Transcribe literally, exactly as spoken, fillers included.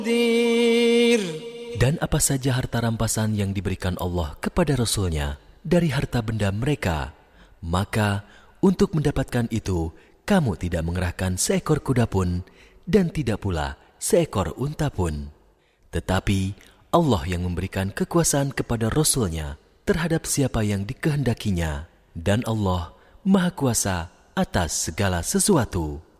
Dan apa saja harta rampasan yang diberikan Allah kepada Rasul-Nya dari harta benda mereka, maka untuk mendapatkan itu kamu tidak mengerahkan seekor kuda pun dan tidak pula seekor unta pun. Tetapi Allah yang memberikan kekuasaan kepada Rasul-Nya terhadap siapa yang dikehendakinya, dan Allah Maha Kuasa atas segala sesuatu.